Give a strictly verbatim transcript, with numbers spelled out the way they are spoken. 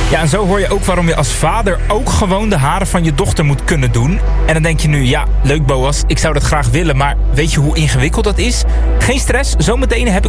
Ja, en zo hoor je ook waarom je als vader ook gewoon de haren van je dochter moet kunnen doen. En dan denk je nu, ja, leuk Boas, ik zou dat graag willen, maar weet je hoe ingewikkeld dat is? Geen stress, zometeen heb ik